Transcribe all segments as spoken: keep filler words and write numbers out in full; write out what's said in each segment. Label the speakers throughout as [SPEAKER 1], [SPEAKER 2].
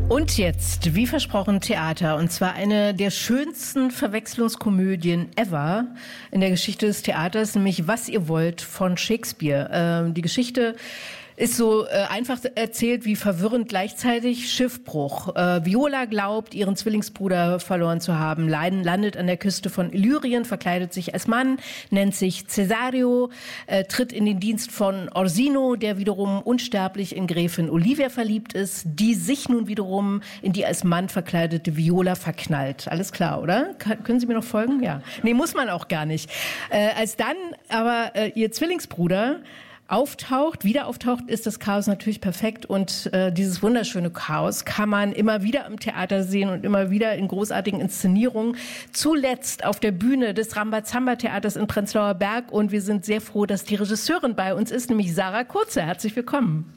[SPEAKER 1] Und jetzt, wie versprochen, Theater. Und zwar eine der schönsten Verwechslungskomödien ever in der Geschichte des Theaters, nämlich Was ihr wollt von Shakespeare. Ähm, die Geschichte ist so äh, einfach erzählt wie verwirrend gleichzeitig Schiffbruch. Äh, Viola glaubt, ihren Zwillingsbruder verloren zu haben. Leiden landet an der Küste von Illyrien, verkleidet sich als Mann, nennt sich Cesario, äh, tritt in den Dienst von Orsino, der wiederum unsterblich in Gräfin Olivia verliebt ist, die sich nun wiederum in die als Mann verkleidete Viola verknallt. Alles klar, oder? Kann, können Sie mir noch folgen? Ja. Nee, muss man auch gar nicht. Äh, als dann aber äh, ihr Zwillingsbruder auftaucht, wieder auftaucht, ist das Chaos natürlich perfekt und äh, dieses wunderschöne Chaos kann man immer wieder im Theater sehen und immer wieder in großartigen Inszenierungen. Zuletzt auf der Bühne des Rambazamba-Theaters in Prenzlauer Berg und wir sind sehr froh, dass die Regisseurin bei uns ist, nämlich Sarah Kurze. Herzlich willkommen.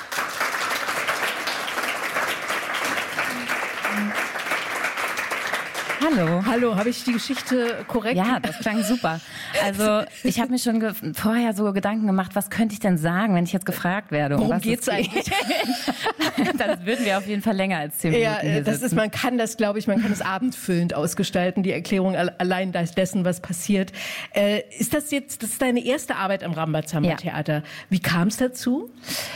[SPEAKER 2] Hallo.
[SPEAKER 1] Hallo, habe ich die Geschichte korrekt?
[SPEAKER 2] Ja, das klang super. Also ich habe mir schon ge- vorher so Gedanken gemacht, was könnte ich denn sagen, wenn ich jetzt gefragt werde? Um
[SPEAKER 1] Worum
[SPEAKER 2] was
[SPEAKER 1] geht's
[SPEAKER 2] es
[SPEAKER 1] eigentlich?
[SPEAKER 2] Geht? Dann würden wir auf jeden Fall länger als zehn Minuten
[SPEAKER 1] Ja,
[SPEAKER 2] hier
[SPEAKER 1] das
[SPEAKER 2] sitzen.
[SPEAKER 1] ist, man kann das, glaube ich, man kann es abendfüllend ausgestalten, die Erklärung allein dessen, was passiert. Äh, ist das jetzt, das ist deine erste Arbeit am Rambazamba-Theater. Ja. Wie kam es dazu?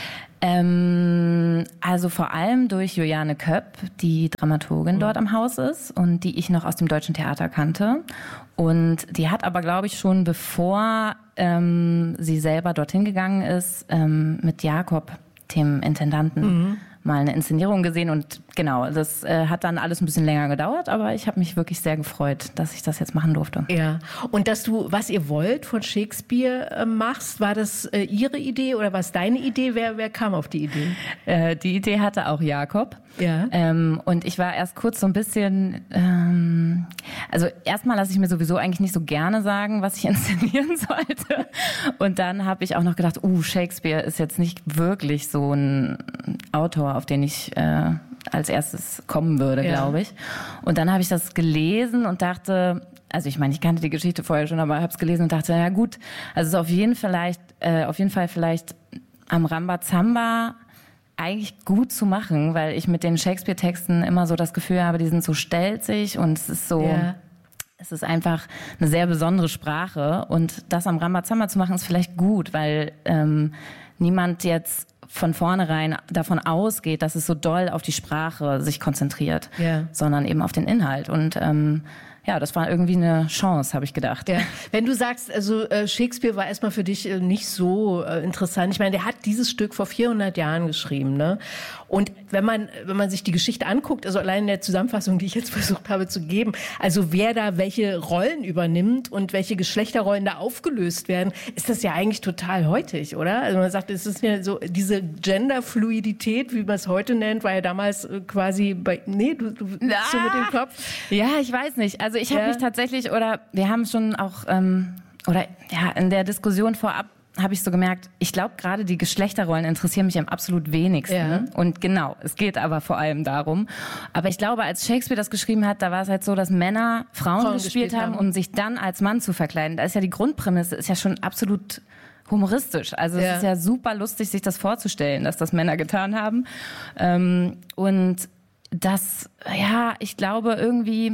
[SPEAKER 2] Ähm, also vor allem durch Juliane Köpp, die Dramaturgin mhm. dort am Haus ist und die ich noch aus dem Deutschen Theater kannte. Und die hat aber, glaube ich, schon bevor ähm, sie selber dorthin gegangen ist, ähm, mit Jakob, dem Intendanten, mhm. mal eine Inszenierung gesehen. Und genau, das äh, hat dann alles ein bisschen länger gedauert, aber ich habe mich wirklich sehr gefreut, dass ich das jetzt machen durfte.
[SPEAKER 1] Ja, und dass du Was ihr wollt von Shakespeare äh, machst, war das äh, ihre Idee oder war es deine Idee? Wer, wer kam auf die Idee?
[SPEAKER 2] Äh, die Idee hatte auch Jakob.
[SPEAKER 1] Ja.
[SPEAKER 2] Ähm, und ich war erst kurz so ein bisschen, ähm, also erstmal lasse ich mir sowieso eigentlich nicht so gerne sagen, was ich inszenieren sollte. Und dann habe ich auch noch gedacht, uh, Shakespeare ist jetzt nicht wirklich so ein Autor, auf den ich äh, als erstes kommen würde, ja. glaube ich. Und dann habe ich das gelesen und dachte, also ich meine, ich kannte die Geschichte vorher schon, aber habe es gelesen und dachte, ja gut, also es ist auf jeden, vielleicht, äh, auf jeden Fall vielleicht am Rambazamba eigentlich gut zu machen, weil ich mit den Shakespeare-Texten immer so das Gefühl habe, die sind so stelzig und es ist so... Ja. Es ist einfach eine sehr besondere Sprache und das am Rambazamba zu machen ist vielleicht gut, weil ähm, niemand jetzt von vornherein davon ausgeht, dass es so doll auf die Sprache sich konzentriert, ja. sondern eben auf den Inhalt. Und ähm, ja, das war irgendwie eine Chance, habe ich gedacht.
[SPEAKER 1] Ja. Wenn du sagst, also äh, Shakespeare war erstmal für dich äh, nicht so äh, interessant. Ich meine, der hat dieses Stück vor vierhundert Jahren geschrieben, ne? Und wenn man wenn man sich die Geschichte anguckt, also allein in der Zusammenfassung, die ich jetzt versucht habe zu geben, also wer da welche Rollen übernimmt und welche Geschlechterrollen da aufgelöst werden, ist das ja eigentlich total heutig, oder? Also man sagt, es ist ja so diese Genderfluidität, wie man es heute nennt, war ja damals äh, quasi bei nee, du, du
[SPEAKER 2] ja.
[SPEAKER 1] so mit dem Kopf.
[SPEAKER 2] Ja, ich weiß nicht. Also ich habe
[SPEAKER 1] ja.
[SPEAKER 2] mich tatsächlich, oder wir haben schon auch, ähm, oder ja, in der Diskussion vorab habe ich so gemerkt, ich glaube gerade die Geschlechterrollen interessieren mich am absolut wenigsten.
[SPEAKER 1] Ja.
[SPEAKER 2] Und genau, es geht aber vor allem darum. Aber ich glaube, als Shakespeare das geschrieben hat, da war es halt so, dass Männer Frauen, Frauen gespielt, gespielt haben, um sich dann als Mann zu verkleiden. Da ist ja die Grundprämisse, ist ja schon absolut humoristisch. Also ja. es ist ja super lustig, sich das vorzustellen, dass das Männer getan haben. Ähm, und das, ja, ich glaube irgendwie...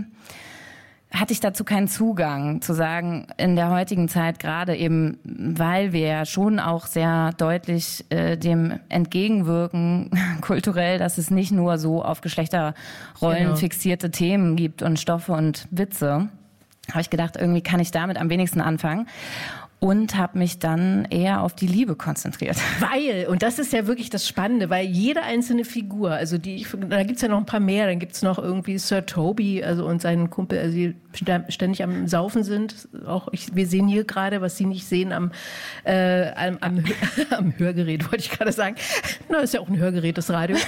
[SPEAKER 2] hatte ich dazu keinen Zugang, zu sagen, in der heutigen Zeit gerade eben, weil wir ja schon auch sehr deutlich äh, dem entgegenwirken, kulturell, dass es nicht nur so auf Geschlechterrollen genau. fixierte Themen gibt und Stoffe und Witze, habe ich gedacht, irgendwie kann ich damit am wenigsten anfangen. Und habe mich dann eher auf die Liebe konzentriert.
[SPEAKER 1] Weil, und das ist ja wirklich das Spannende, weil jede einzelne Figur, also die, da gibt's ja noch ein paar mehr, dann gibt's noch irgendwie Sir Toby, also und seinen Kumpel, also die ständig am Saufen sind. Auch ich, wir sehen hier gerade, was Sie nicht sehen, am, äh, am, am, am Hörgerät, wollte ich gerade sagen. Na, ist ja auch ein Hörgerät, das Radio.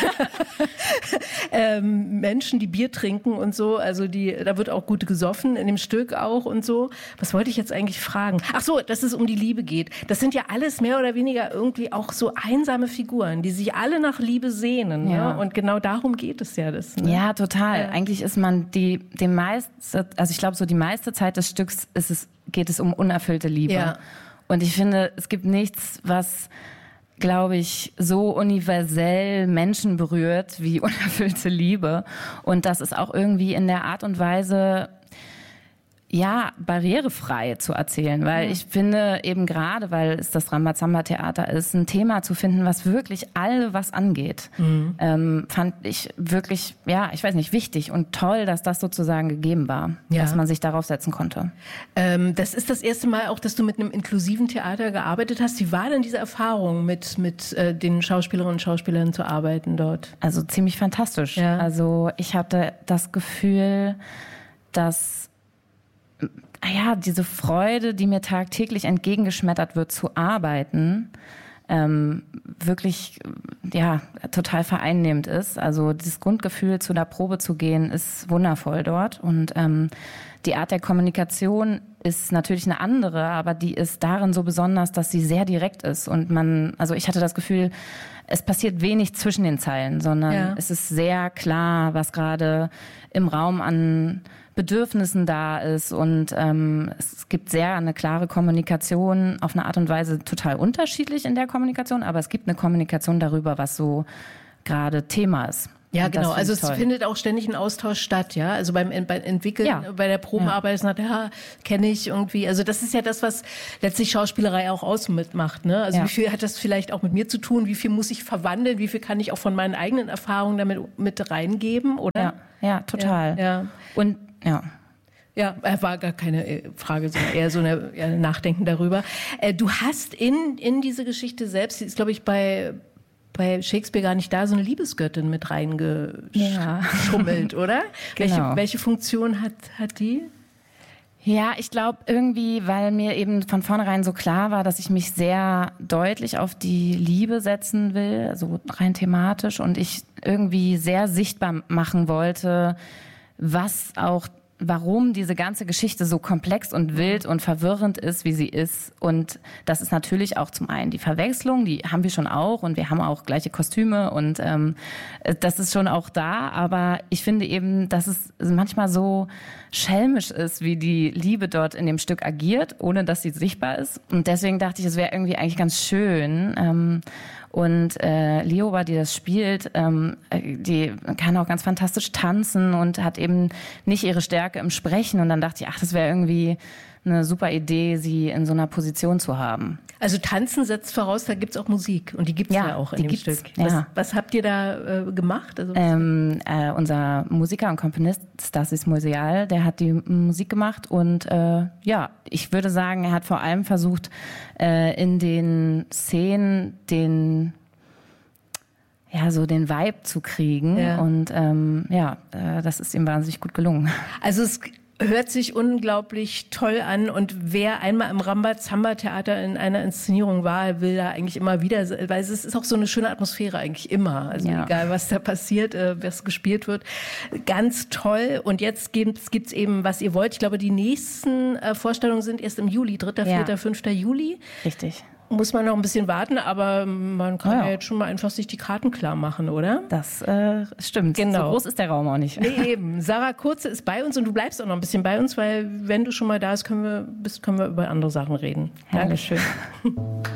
[SPEAKER 1] ähm, Menschen, die Bier trinken und so, also die, da wird auch gut gesoffen, in dem Stück auch und so. Was wollte ich jetzt eigentlich fragen? Ach so, dass es um die Liebe geht. Das sind ja alles mehr oder weniger irgendwie auch so einsame Figuren, die sich alle nach Liebe sehnen. Ja. Ne? Und genau darum geht es ja. Das, ne?
[SPEAKER 2] Ja, total. Ja. Eigentlich ist man die, die meiste, also ich glaube so die meiste Zeit des Stücks ist es, geht es um unerfüllte Liebe.
[SPEAKER 1] Ja.
[SPEAKER 2] Und ich finde, es gibt nichts, was glaube ich, so universell Menschen berührt wie unerfüllte Liebe. Und das ist auch irgendwie in der Art und Weise, ja, barrierefrei zu erzählen, weil mhm. ich finde eben gerade, weil es das Rambazamba-Theater ist, ein Thema zu finden, was wirklich alle was angeht, mhm. ähm, fand ich wirklich, ja, ich weiß nicht, wichtig und toll, dass das sozusagen gegeben war, ja. dass man sich darauf setzen konnte.
[SPEAKER 1] Ähm, das ist das erste Mal auch, dass du mit einem inklusiven Theater gearbeitet hast. Wie war denn diese Erfahrung, mit, mit äh, den Schauspielerinnen und Schauspielern zu arbeiten dort?
[SPEAKER 2] Also ziemlich fantastisch. Ja. Also ich hatte das Gefühl, dass ja, diese Freude, die mir tagtäglich entgegengeschmettert wird, zu arbeiten, ähm, wirklich, ja, total vereinnehmend ist. Also dieses Grundgefühl, zu der Probe zu gehen, ist wundervoll dort. Und ähm, die Art der Kommunikation ist natürlich eine andere, aber die ist darin so besonders, dass sie sehr direkt ist. Und man, also ich hatte das Gefühl, es passiert wenig zwischen den Zeilen, sondern ja. es ist sehr klar, was gerade im Raum an Bedürfnissen da ist und ähm, es gibt sehr eine klare Kommunikation, auf eine Art und Weise total unterschiedlich in der Kommunikation, aber es gibt eine Kommunikation darüber, was so gerade Thema ist.
[SPEAKER 1] Ja, genau. Also es toll. findet auch ständig ein Austausch statt, ja. Also beim, beim Entwickeln, ja. bei der Probenarbeit ist nach, ja, kenne ich irgendwie. Also das ist ja das, was letztlich Schauspielerei auch ausmacht, ne? Also ja. wie viel hat das vielleicht auch mit mir zu tun? Wie viel muss ich verwandeln? Wie viel kann ich auch von meinen eigenen Erfahrungen damit mit reingeben, oder?
[SPEAKER 2] Ja, ja, total.
[SPEAKER 1] Ja, ja.
[SPEAKER 2] Und ja.
[SPEAKER 1] Ja, war gar keine Frage, sondern eher so eine, eher ein Nachdenken darüber. Du hast in, in diese Geschichte selbst, die ist, glaube ich, bei, bei Shakespeare gar nicht da, so eine Liebesgöttin mit reingeschummelt, ja. oder?
[SPEAKER 2] Genau.
[SPEAKER 1] Welche, welche Funktion hat, hat die?
[SPEAKER 2] Ja, ich glaube irgendwie, weil mir eben von vornherein so klar war, dass ich mich sehr deutlich auf die Liebe setzen will, also rein thematisch, und ich irgendwie sehr sichtbar machen wollte, was auch, warum diese ganze Geschichte so komplex und wild und verwirrend ist, wie sie ist. Und das ist natürlich auch zum einen die Verwechslung, die haben wir schon auch, und wir haben auch gleiche Kostüme, und ähm, das ist schon auch da. Aber ich finde eben, dass es manchmal so schelmisch ist, wie die Liebe dort in dem Stück agiert, ohne dass sie sichtbar ist. Und deswegen dachte ich, es wäre irgendwie eigentlich ganz schön. Ähm, Und äh, Lioba, die das spielt, ähm, die kann auch ganz fantastisch tanzen und hat eben nicht ihre Stärke im Sprechen. Und dann dachte ich, ach, das wäre irgendwie eine super Idee, sie in so einer Position zu haben.
[SPEAKER 1] Also Tanzen setzt voraus, da gibt's auch Musik. Und die gibt's ja, ja auch in dem Stück. Was, ja. was habt ihr da äh, gemacht? Also,
[SPEAKER 2] ähm, äh, unser Musiker und Komponist Stasis Moisial, der hat die Musik gemacht. Und äh, ja, ich würde sagen, er hat vor allem versucht, äh, in den Szenen den ja, so den Vibe zu kriegen. Ja. Und ähm, ja, äh, das ist ihm wahnsinnig gut gelungen.
[SPEAKER 1] Also es hört sich unglaublich toll an, und wer einmal im Rambazamba-Theater in einer Inszenierung war, will da eigentlich immer wieder, weil es ist auch so eine schöne Atmosphäre eigentlich immer, also ja. egal was da passiert, äh, was gespielt wird, ganz toll. Und jetzt gibt's, gibt's eben, was ihr wollt. Ich glaube, die nächsten äh, Vorstellungen sind erst im Juli, dritter, vierter, ja. fünfter Juli.
[SPEAKER 2] Richtig.
[SPEAKER 1] Muss man noch ein bisschen warten, aber man kann ja, ja jetzt schon mal einfach sich die Karten klar machen, oder?
[SPEAKER 2] Das äh, stimmt.
[SPEAKER 1] Genau.
[SPEAKER 2] So groß ist der Raum auch nicht.
[SPEAKER 1] Nee, eben. Sarah Kurze ist bei uns, und du bleibst auch noch ein bisschen bei uns, weil wenn du schon mal da bist, können wir, bist, können wir über andere Sachen reden.
[SPEAKER 2] Herrlich.
[SPEAKER 1] Dankeschön.